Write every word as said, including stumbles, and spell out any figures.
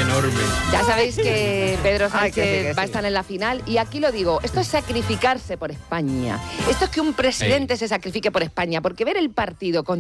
enorme. Ya sabéis que Pedro Sánchez Ay, que sí, que va a sí. estar en la final y aquí lo digo, esto es sacrificarse por España. Esto es que un presidente Ey. se sacrifique por España, porque ver el partido con